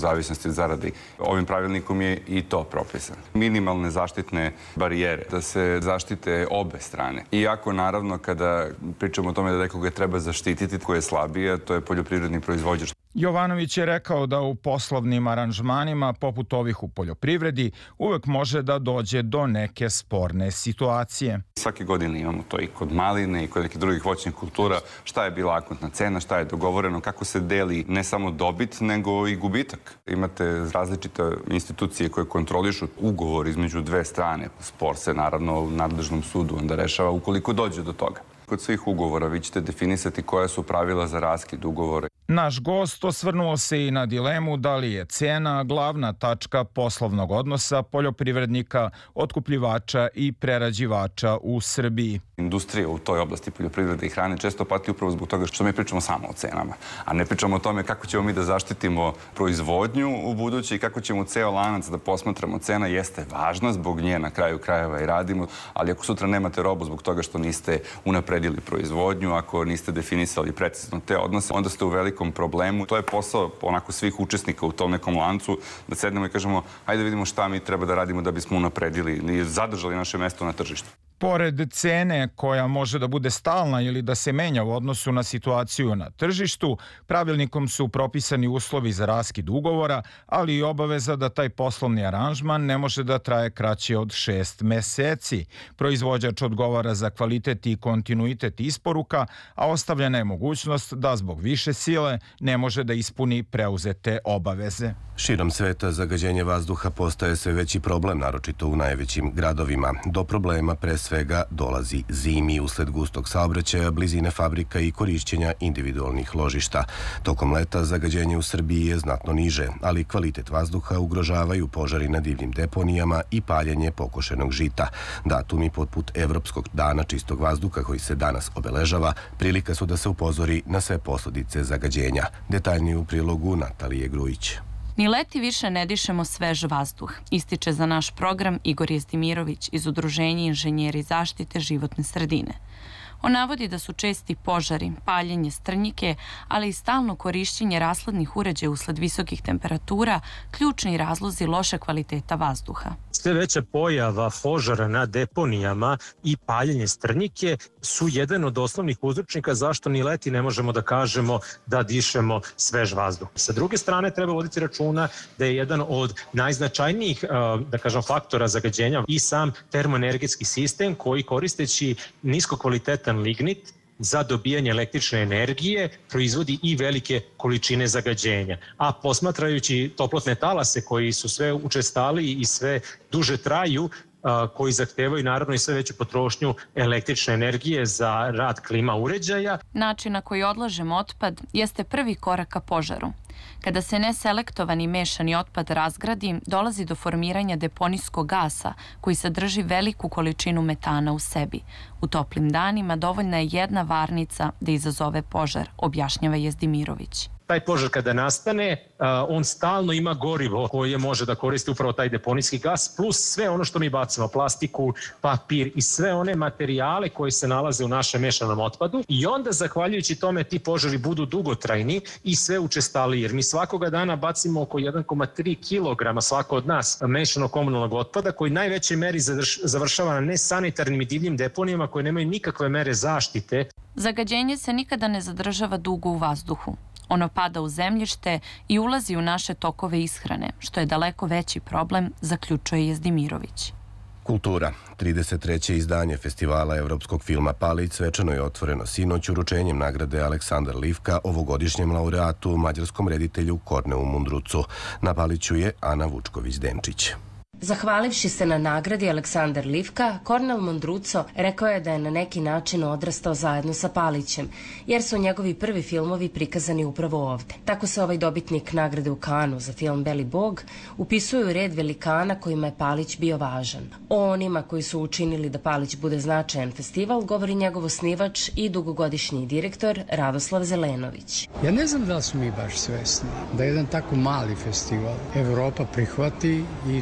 zavisnosti od zarade. Ovim pravilnikom je i to propisano. Minimalne zaštitne barijere, da se zaštite obe strane. Iako, naravno, kada pričamo o tome da nekoga treba zaštititi, ko je slabije, to je poljoprivredni proizvođač. Jovanović je rekao da u poslovnim aranžmanima, poput ovih u poljoprivredi, uvek može da dođe do neke sporne situacije. Svake godine imamo to i kod maline i kod nekih drugih voćnih kultura. Šta je bila akontna cena, šta je dogovoreno, kako se deli ne samo dobit, nego i gubitak. Imate različite institucije koje kontrolišu ugovor između dve strane. Spor se naravno u nadležnom sudu onda rešava ukoliko dođe do toga. Kod svih ugovora vi ćete definisati koja su pravila za raskid ugovora. Naš gost osvrnuo se i na dilemu da li je cena glavna tačka poslovnog odnosa poljoprivrednika, otkupljivača i prerađivača u Srbiji. Industrija u toj oblasti poljoprivrede i hrane često pati upravo zbog toga što mi pričamo samo o cenama, a ne pričamo o tome kako ćemo mi da zaštitimo proizvodnju u budući i kako ćemo ceo lanac da posmatramo. Cena jeste važna, zbog nje na kraju krajeva i radimo, ali ako sutra nemate robu zbog toga što niste unapredili proizvodnju, ako niste definisali precizno te odnose, onda ste u velikom problemu. To je posao onako svih učesnika u tom nekom lancu, da sednemo i kažemo ajde vidimo šta mi treba da radimo da bismo unapredili i zadržali naše mesto na tržištu. Pored cene koja može da bude stalna ili da se menja u odnosu na situaciju na tržištu, pravilnikom su propisani uslovi za raskid ugovora, ali i obaveza da taj poslovni aranžman ne može da traje kraće od 6 meseci. Proizvođač odgovara za kvalitet i kontinuitet isporuka, a ostavljena je mogućnost da zbog više sile ne može da ispuni preuzete obaveze. Širom sveta zagađenje vazduha postaje sve veći problem, naročito u najvećim gradovima. Do problema pre svega dolazi zimi usled gustog saobraćaja, blizine fabrika i korišćenja individualnih ložišta. Tokom leta zagađenje u Srbiji je znatno niže, ali kvalitet vazduha ugrožavaju požari na divljim deponijama i paljenje pokošenog žita. Datumi poput Evropskog dana čistog vazduha koji se danas obeležava prilika su da se upozori na sve posledice zagađenja. Detaljnije u prilogu Natalije Grujić. Ni leti više ne dišemo svež vazduh, ističe za naš program Igor Jezdimirović iz Udruženja inženjeri zaštite životne sredine. On navodi da su česti požari, paljenje strnjike, ali i stalno korišćenje rashladnih uređaja usled visokih temperatura ključni razlozi loše kvaliteta vazduha. Sve veća pojava požara na deponijama i paljenje strnjike su jedan od osnovnih uzročnika zašto ni leti ne možemo da kažemo da dišemo svež vazduh. Sa druge strane treba voditi računa da je jedan od najznačajnijih faktora zagađenja i sam termoenergetski sistem koji koristeći niskokvalitetan lignit za dobijanje električne energije proizvodi i velike količine zagađenja. A posmatrajući toplotne talase koji su sve učestaliji i sve duže traju, koji zahtevaju naravno i sve veću potrošnju električne energije za rad klima uređaja. Način na koji odlažemo otpad jeste prvi korak ka požaru. Kada se neselektovani mešani otpad razgradi, dolazi do formiranja deponijskog gasa koji sadrži veliku količinu metana u sebi. U toplim danima dovoljna je jedna varnica da izazove požar, objašnjava Jezdimirović. Taj požar kada nastane, on stalno ima gorivo koje može da koristi upravo taj deponijski gas, plus sve ono što mi bacimo, plastiku, papir i sve one materijale koji se nalaze u našem mešanom otpadu. I onda, zahvaljujući tome, ti požari budu dugotrajni i sve učestaliji, jer mi svakoga dana bacimo oko 1,3 kg svako od nas mešanog komunalnog otpada, koji najvećoj meri završava na nesanitarnim i divljim deponijama koje nemaju nikakve mere zaštite. Zagađenje se nikada ne zadržava dugo u vazduhu. Ono pada u zemljište i ulazi u naše tokove ishrane, što je daleko veći problem, zaključuje Jezdimirović. Kultura. 33. izdanje festivala evropskog filma Palić svečano je otvoreno sinoć uručenjem nagrade Aleksandar Livka ovogodišnjem laureatu, mađarskom reditelju Korneu Mundrucu. Na Paliću je Ana Vučković-Denčić. Zahvalivši se na nagradi Aleksandar Livka, Kornel Mondruco rekao je da je na neki način odrastao zajedno sa Palićem, jer su njegovi prvi filmovi prikazani upravo ovde. Tako se ovaj dobitnik nagrade u Kanu za film Beli Bog upisuje u red velikana kojima je Palić bio važan. O onima koji su učinili da Palić bude značajan festival govori njegov osnivač i dugogodišnji direktor Radoslav Zelenović. Ja ne znam da su mi baš svesni da jedan tako mali festival Evropa prihvati i 2017.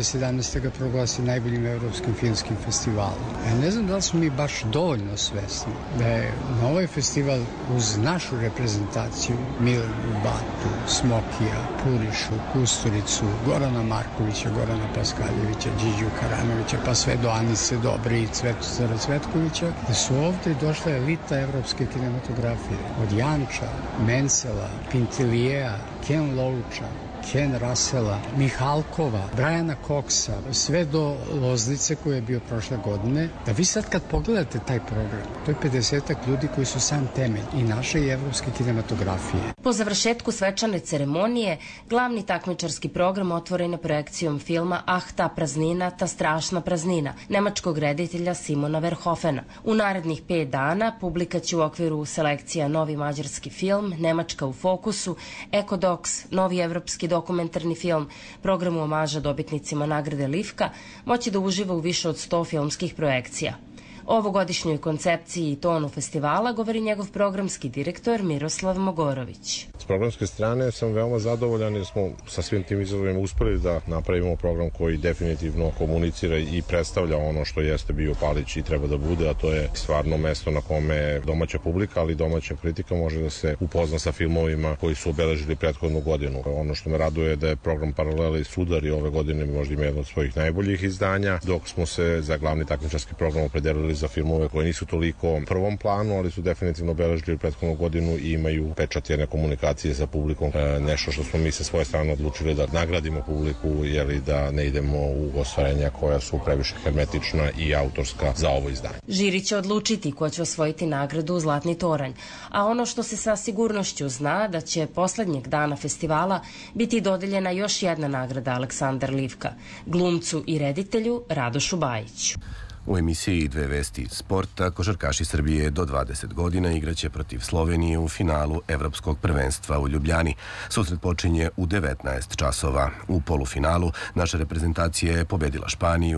2017. ga proglasi najboljim evropskim filmskim festivalom. Ne znam da li smo mi baš dovoljno svesni da je na ovaj festival uz našu reprezentaciju Milenu Batu, Smokija, Purišu, Kusturicu, Gorana Markovića, Gorana Paskaljevića, Điđu Karanovića, pa sve do Anise Dobri i Cvetozara Cvetkovića, da su ovde došla elita evropske kinematografije. Od Janča, Mencela, Pintilijeja, Ken Loacha, Ken Russella, Mihalkova, Briana Coxa, sve do Loznice koji je bio prošle godine, da vi sad kad pogledate taj program, to je 50-ak ljudi koji su sam temelj i naše i evropske kinematografije. Po završetku svečane ceremonije, glavni takmičarski program otvoren je projekcijom filma Ah, ta praznina, ta strašna praznina, nemačkog reditelja Simona Verhofena. U narednih 5 dana publika će u okviru selekcija Novi mađarski film, Nemačka u fokusu, Ekodoks, novi evropski dokumentarni film, programu omaža dobitnicima nagrade Livka, moći da uživa u više od 100 filmskih projekcija. O ovogodišnjoj koncepciji i tonu festivala govori njegov programski direktor Miroslav Mogorović. S programske strane sam veoma zadovoljan jer smo sa svim tim izazovima uspeli da napravimo program koji definitivno komunicira i predstavlja ono što jeste bio Palić i treba da bude, a to je stvarno mesto na kome domaća publika, ali i domaća kritika može da se upozna sa filmovima koji su obeležili prethodnu godinu. Ono što me raduje je da je program Paralela i Sudari ove godine možda ima jedno od svojih najboljih izdanja, dok smo se za glavni takmičarski program opredelili za filmove koji nisu toliko u prvom planu, ali su definitivno obeležili prethodnu godinu i imaju pečat jedne komunikacije sa publikom. Nešto što smo mi sa svoje strane odlučili da nagradimo publiku, jer da ne idemo u ostvarenja koja su previše hermetična i autorska za ovo izdanje. Žiri će odlučiti ko će osvojiti nagradu Zlatni toranj, a ono što se sa sigurnošću zna da će poslednjeg dana festivala biti dodeljena još jedna nagrada Aleksandar Livka, glumcu i reditelju Radošu Bajiću. U emisiji Dve vesti sporta košarkaši Srbije do 20 godina igraće protiv Slovenije u finalu Evropskog prvenstva u Ljubljani. Susret počinje u 19 časova. U polufinalu naša reprezentacija je pobedila Španiju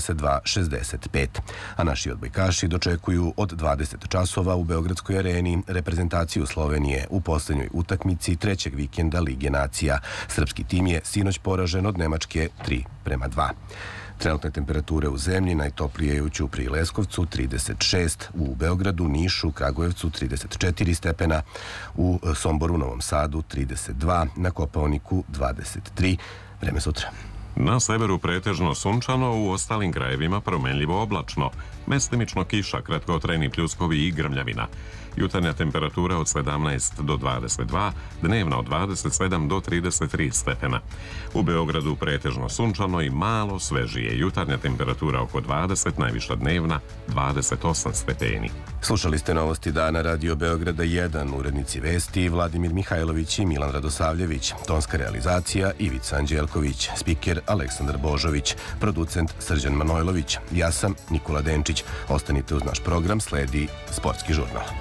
72-65, a naši odbojkaši dočekuju od 20 časova u Beogradskoj areni reprezentaciju Slovenije u poslednjoj utakmici trećeg vikenda Lige nacija. Srpski tim je sinoć poražen od Nemačke 3:2. Trenutne temperature u zemlji najtoplije je u Ćupriji i Leskovcu 36, u Beogradu, Nišu, Kragujevcu 34 stepena, u Somboru, Novom Sadu 32, na Kopaoniku 23. Vreme sutra. Na severu pretežno sunčano, u ostalim krajevima promenljivo oblačno, mestimično kiša, kratkotrajni pljuskovi i grmljavina. Jutarnja temperatura od 17 do 22, dnevna od 27 do 33 stepena. U Beogradu pretežno sunčano i malo svežije. Jutarnja temperatura oko 20, najviša dnevna 28 stepeni. Slušali ste novosti dana Radio Beograda 1, urednici vesti Vladimir Mihajlović i Milan Radosavljević, tonska realizacija Ivica Anđelković, spiker Aleksandar Božović, producent Srđan Manojlović, ja sam Nikola Denčić. Ostanite uz naš program, sledi Sportski žurnal.